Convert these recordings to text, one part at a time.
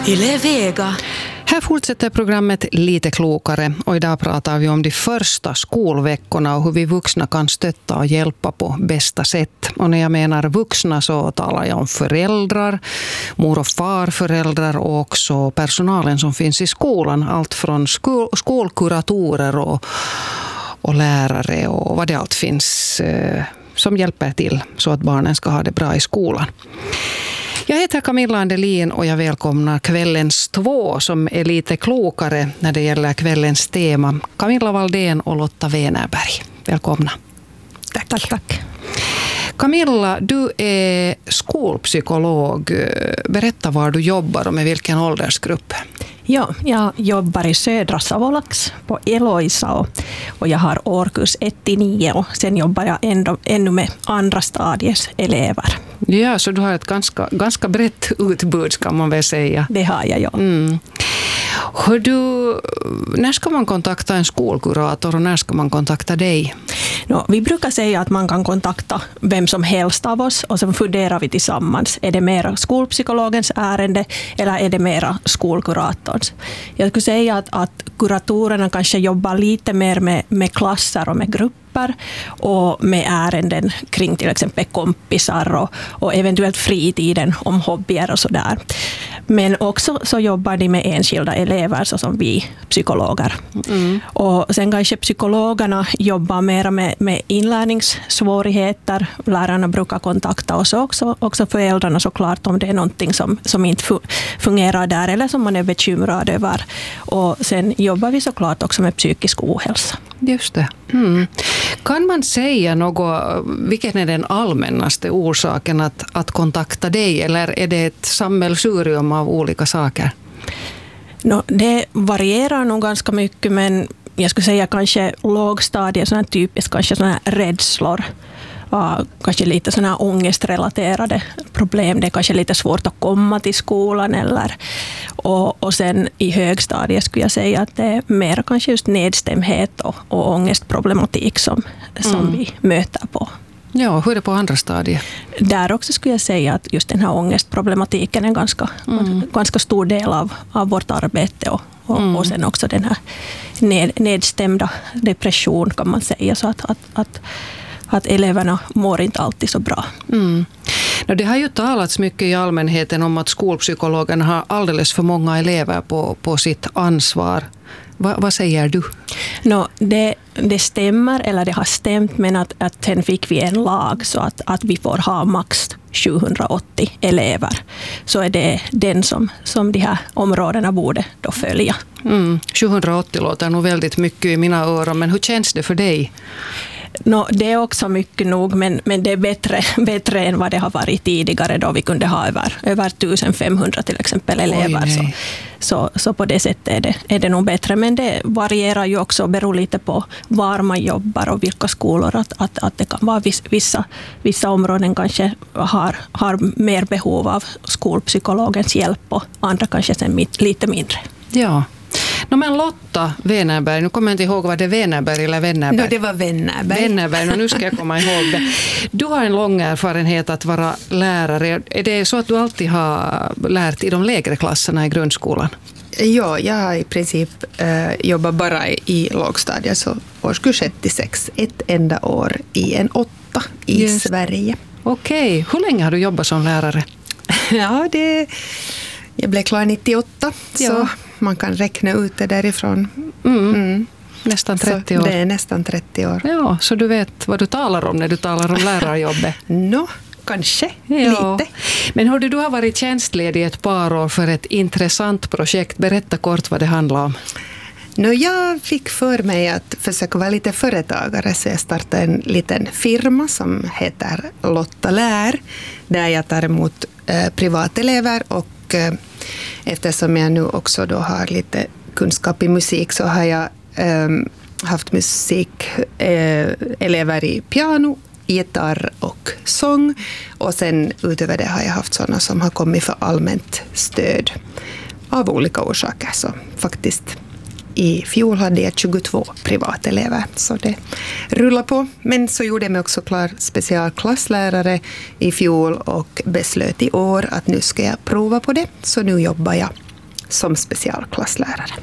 Yle Vega. Här fortsätter programmet Lite klokare och idag pratar vi om de första skolveckorna och hur vi vuxna kan stötta och hjälpa på bästa sätt. Och när jag menar vuxna så talar jag om föräldrar, mor- och farföräldrar och också personalen som finns i skolan. Allt från skolkuratorer och lärare och vad det allt finns som hjälper till så att barnen ska ha det bra i skolan. Jag heter Camilla Andelin och jag välkomnar kvällens två som är lite klokare när det gäller kvällens tema. Camilla Valdén och Lotta Wenerberg. Välkomna. Tack. Camilla, du är skolpsykolog. Berätta var du jobbar och med vilken åldersgrupp. Ja, jag jobbar i södra Savolax på Eloisa och jag har årkurs 1-9 och sen jobbar jag ännu med andra stadies elever. Ja, så du har ett ganska brett utbud kan man väl säga. Det har jag, ja. När ska man kontakta en skolkurator och när ska man kontakta dig? Vi brukar säga att man kan kontakta vem som helst av oss och så funderar vi tillsammans. Är det mera skolpsykologens ärende eller är det mera skolkuratorns? Jag skulle säga att kuratorerna kanske jobbar lite mer med klasser och med grupper och med ärenden kring till exempel kompisar och eventuellt fritiden om hobbyer och sådär. Men också så jobbar de med enskilda elever så som vi psykologer. Och sen kanske psykologerna jobbar mer med inlärningssvårigheter. Lärarna brukar kontakta oss också föräldrarna såklart om det är någonting som inte fungerar där eller som man är bekymrad över. Och sen jobbar vi såklart också med psykisk ohälsa. Just det. Kan man säga något, vilken är den allmännaste orsaken att kontakta dig eller är det ett sammelsurium av olika saker? Det varierar nog ganska mycket men jag skulle säga kanske lågstadiet, sådana typiskt kanske sådana rädslor. Kanske lite sådana ångestrelaterade problem. Det är kanske lite svårt att komma till skolan och sen i högstadiet skulle jag säga att det är mer kanske just nedstämdhet och ångestproblematik som vi möter på. Ja, hur är det på andra stadier? Där också skulle jag säga att just den här ångestproblematiken är en ganska stor del av vårt arbete och sen också den här nedstämda depression kan man säga så att eleverna mår inte alltid så bra. Det har ju talats mycket i allmänheten om att skolpsykologerna har alldeles för många elever på sitt ansvar. Vad säger du? Det stämmer, eller det har stämt, men att sen fick vi en lag så att vi får ha max 780 elever. Så är det den som de här områdena borde då följa. 780 låter nog väldigt mycket i mina öron, men hur känns det för dig? Det är också mycket nog, men det är bättre än vad det har varit tidigare då vi kunde ha över 1500 till exempel elever. Så på det sättet är det nog bättre. Men det varierar ju också och beror lite på var man jobbar och vilka skolor. Att det kan vara vissa områden kanske har mer behov av skolpsykologens hjälp och andra kanske sen lite mindre. Ja. Men Lotta Wenerberg, nu kommer jag inte ihåg vad det är, Wenerberg eller Wennerberg? Det var Wennerberg. Nu ska jag komma ihåg det. Du har en lång erfarenhet att vara lärare. Är det så att du alltid har lärt i de lägre klasserna i grundskolan? Ja, jag har i princip jobbat bara i lågstadiet, så årskurs 1-6, ett enda år i en 8 i Sverige. Okej, hur länge har du jobbat som lärare? Ja, jag blev klar 98, så man kan räkna ut det därifrån. Nästan 30 år. Så det är nästan 30 år. Ja, så du vet vad du talar om när du talar om lärarjobbet? Kanske lite. Men du har varit tjänstledig ett par år för ett intressant projekt. Berätta kort vad det handlar om. Jag fick för mig att försöka vara lite företagare, så jag startade en liten firma som heter Lotta Lär, där jag tar emot privatelever och eftersom jag nu också då har lite kunskap i musik så har jag haft musikelever i piano, gitarr och sång, och sen utöver det har jag haft sådana som har kommit för allmänt stöd av olika orsaker. Så faktiskt i fjol hade jag 22 privatelever, så det rullar på. Men så gjorde jag mig också klar specialklasslärare i fjol och beslöt i år att nu ska jag prova på det. Så nu jobbar jag som specialklasslärare.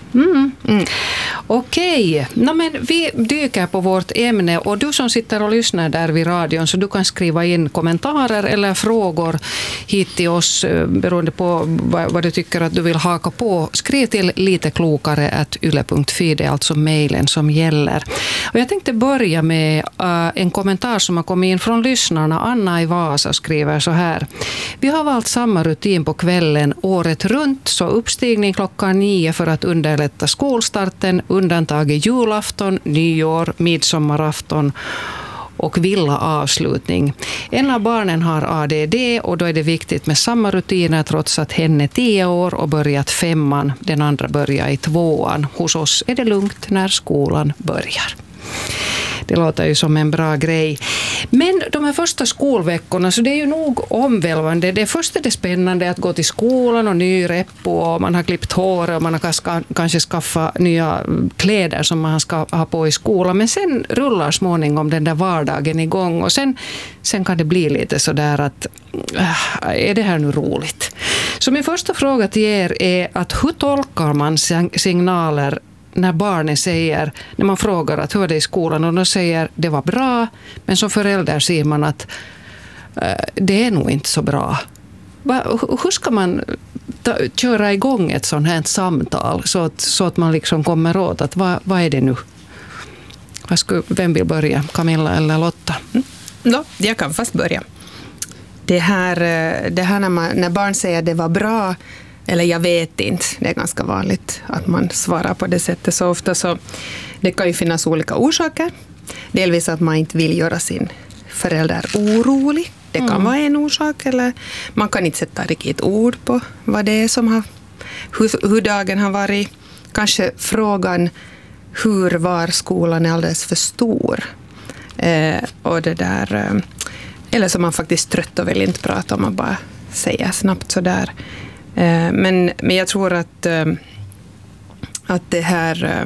Okej, men vi dyker på vårt ämne och du som sitter och lyssnar där vid radion, så du kan skriva in kommentarer eller frågor hit till oss beroende på vad du tycker att du vill haka på. Skriv till liteklokare@yle.fi, det är alltså mejlen som gäller. Och jag tänkte börja med en kommentar som har kommit in från lyssnarna. Anna i Vasa skriver så här: vi har valt samma rutin på kvällen året runt, så uppstigning klockan 9 för att underlätta skolstarten, undantaget julafton, nyår, midsommarafton och villa avslutning. En av barnen har ADD och då är det viktigt med samma rutiner trots att hen är 10 år och börjat 5:an. Den andra börjar i 2:an. Hos oss är det lugnt när skolan börjar. Det låter ju som en bra grej. Men de här första skolveckorna, så det är ju nog omvälvande. Det första är det spännande att gå till skolan och ny reppo och man har klippt hår och man har kanske skaffat nya kläder som man ska ha på i skolan. Men sen rullar småningom den där vardagen igång och sen kan det bli lite så där att är det här nu roligt? Så min första fråga till er är att hur tolkar man signaler när barnen säger, när man frågar att hur var det i skolan och de säger det var bra, men som förälder ser man att det är nog inte så bra. Hur ska man köra igång ett sånt här samtal så att man liksom kommer åt att vad är det nu? Vem vill börja? Camilla eller Lotta? Jag kan fast börja. Det här när barn säger det var bra eller jag vet inte, det är ganska vanligt att man svarar på det sättet så ofta, så det kan ju finnas olika orsaker. Delvis att man inte vill göra sin förälder orolig. Det kan vara en orsak, eller man kan inte sätta riktigt ord på vad det är som har, hur dagen har varit. Kanske frågan hur var skolan är alldeles för stor. Och det där, eller så man faktiskt trött och vill inte prata om, man bara säger snabbt sådär. Men jag tror att det här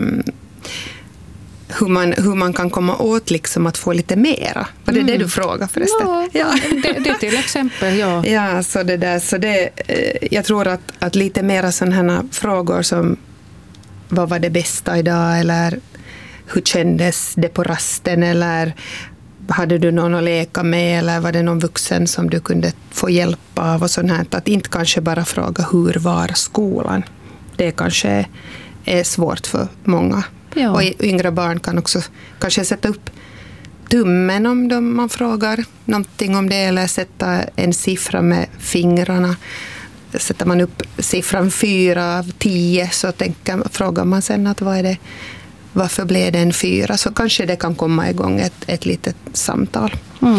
hur man kan komma åt liksom att få lite mera. Var det du frågar förresten? Ja. Det till exempel, ja. Ja, så det där, så det, jag tror att lite mera sådana här frågor som vad var det bästa idag, eller hur kändes det på rasten, eller hade du någon att leka med, eller var det någon vuxen som du kunde få hjälp av och sånt här. Att inte kanske bara fråga hur var skolan. Det kanske är svårt för många. Ja. Och yngre barn kan också kanske sätta upp tummen om man frågar någonting om det, eller sätta en siffra med fingrarna. Sätter man upp siffran 4 av 10 så frågar man sen att vad är det, varför blev det en 4? Så kanske det kan komma igång ett litet samtal.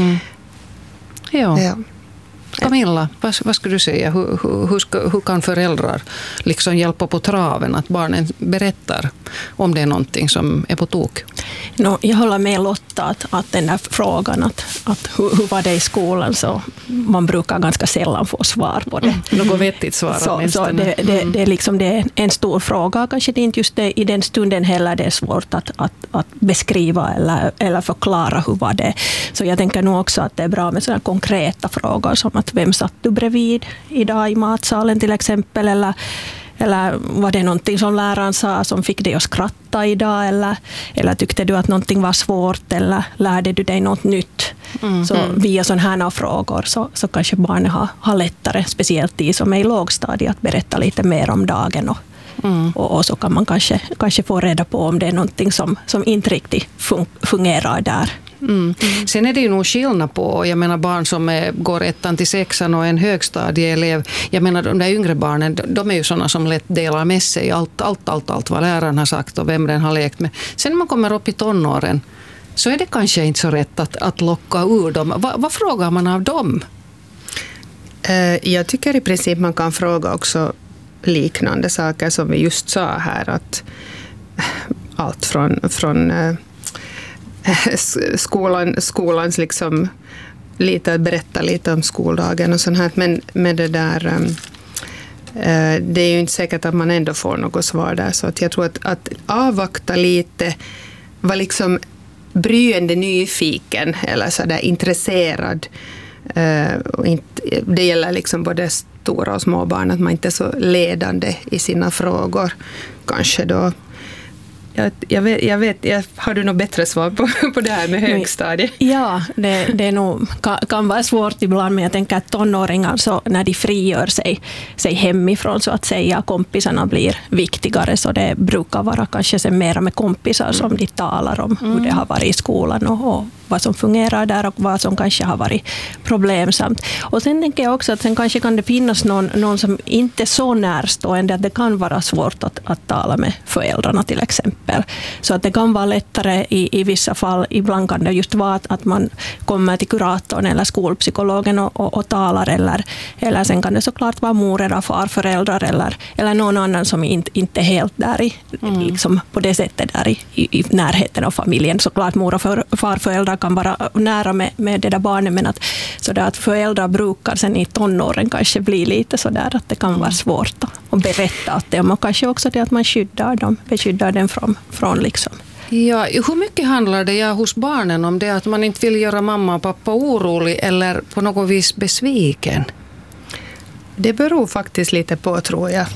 Ja. Camilla, vad skulle du säga? Hur kan föräldrar liksom hjälpa på traven att barnen berättar om det är någonting som är på tok? Jag håller med Lotta att den där frågan att hur var det i skolan, så man brukar ganska sällan få svar på det. Något vettigt svar. Så det är liksom det är en stor fråga. Kanske det inte just det, i den stunden heller det är svårt att beskriva eller förklara hur var det. Så jag tänker nog också att det är bra med sådana konkreta frågor som att vem satt du bredvid idag i matsalen till exempel, eller var det någonting som läraren sa som fick dig att skratta idag, eller tyckte du att någonting var svårt, eller lärde du dig något nytt? Så via sådana här frågor så kanske barnen har lättare, speciellt i som är i lågstadiet, att berätta lite mer om dagen och så kan man kanske få reda på om det är någonting som inte riktigt fungerar där. Sen är det ju nog skillnad på, jag menar barn som går 1:an till 6:an och en högstadieelev. Jag menar de där yngre barnen, de är ju sådana som lätt delar med sig allt vad läraren har sagt och vem den har lekt med. Sen när man kommer upp i tonåren så är det kanske inte så rätt att locka ur dem. Vad frågar man av dem? Jag tycker i princip man kan fråga också liknande saker som vi just sa här, att allt från skolans liksom berätta lite om skoldagen och sånt här, men med det där det är ju inte säkert att man ändå får något svar där, så att jag tror att avvakta lite, vara liksom bryende nyfiken eller så där intresserad, och det gäller liksom både stora och små barn, att man inte är så ledande i sina frågor kanske då. Jag vet, har du något bättre svar på det här med högstadiet? Ja, det är nog, kan vara svårt ibland, men jag tänker att tonåringar, så när de frigör sig hemifrån så att säga, kompisarna blir viktigare, så det brukar vara kanske sen mera med kompisar som de talar om hur det har varit i skolan och vad som fungerar där och vad som kanske har varit problemsamt. Och sen tänker jag också att sen kanske kan det finnas någon som inte är så närstående att det kan vara svårt att tala med föräldrarna till exempel. Så att det kan vara lättare i vissa fall. Ibland kan det just vara att man kommer till kuratorn eller skolpsykologen och talar, eller sen kan det såklart vara mor eller farföräldrar eller någon annan som inte är helt där liksom på det sättet där i närheten av familjen. Såklart mor och farföräldrar kan vara nära med det där barnen, men att föräldrar brukar sen i tonåren kanske bli lite så där att det kan vara svårt att berätta att det, och kanske också det att man beskyddar dem från liksom. Ja, hur mycket handlar det hos barnen om det att man inte vill göra mamma och pappa orolig eller på något vis besviken? Det beror faktiskt lite på, tror jag,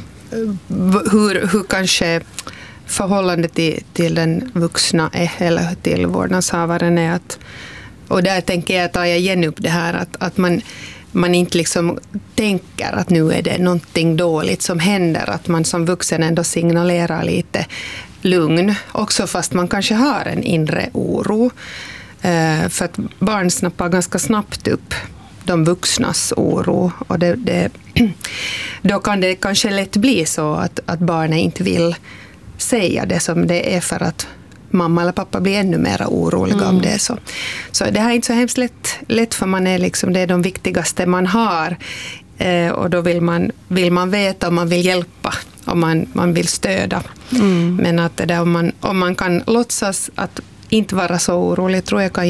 hur kanske förhållandet till den vuxna är eller till vårdnadshavaren är. Och där tänker jag, tar jag igen upp det här att man inte liksom tänker att nu är det någonting dåligt som händer, att man som vuxen ändå signalerar lite lugn, också fast man kanske har en inre oro. För att barn snappar ganska snabbt upp de vuxnas oro, och då kan det kanske lätt bli så att barnen inte vill säga det som det är, för att mamma eller pappa blir ännu mer oroliga om det är så. Så det här är inte så hemskt lätt för man är liksom, det är de viktigaste man har, och då vill man veta, om man vill hjälpa, om man vill stödja. Men att det där, om man kan låtsas att inte vara så orolig, tror jag kan